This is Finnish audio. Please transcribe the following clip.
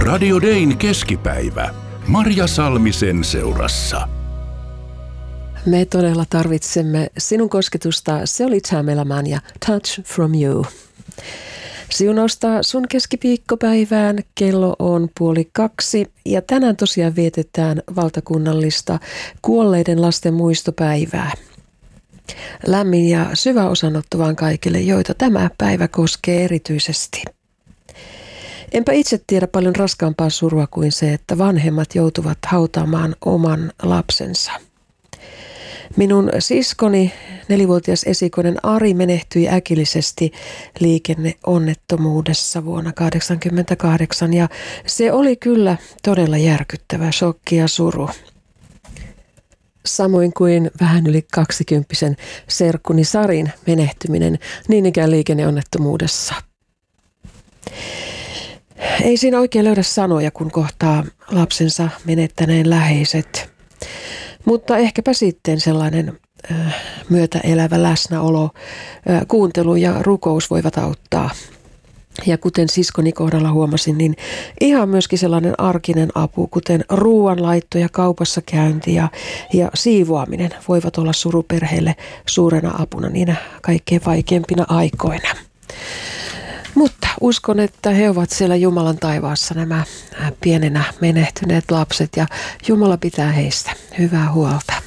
Radio Dayn keskipäivä. Marja Salmisen seurassa. Me todella tarvitsemme sinun kosketusta. Se oli Tamerlan ja Touch from You. Siunausta sun keskiviikkopäivään. Kello on 1:30 ja tänään tosiaan vietetään valtakunnallista kuolleiden lasten muistopäivää. Lämmin ja syvä osanotto vaan kaikille, joita tämä päivä koskee erityisesti. Enpä itse tiedä paljon raskaampaa surua kuin se, että vanhemmat joutuvat hautaamaan oman lapsensa. Minun siskoni, 4-vuotias esikoinen Ari, menehtyi äkillisesti liikenneonnettomuudessa vuonna 1988 ja se oli kyllä todella järkyttävä shokki ja suru. Samoin kuin vähän yli 20-vuotiaan serkkuni Sarin menehtyminen niin ikään liikenneonnettomuudessa. Ei siinä oikein löydä sanoja, kun kohtaa lapsensa menettäneen läheiset. Mutta ehkäpä sitten sellainen myötäelävä läsnäolo, kuuntelu ja rukous voivat auttaa. Ja kuten siskoni kohdalla huomasin, niin ihan myöskin sellainen arkinen apu, kuten ruoanlaitto ja kaupassa käynti ja siivoaminen voivat olla suruperheille suurena apuna niinä kaikkein vaikeimpina aikoina. Mutta uskon, että he ovat siellä Jumalan taivaassa nämä pienenä menehtyneet lapset ja Jumala pitää heistä hyvää huolta.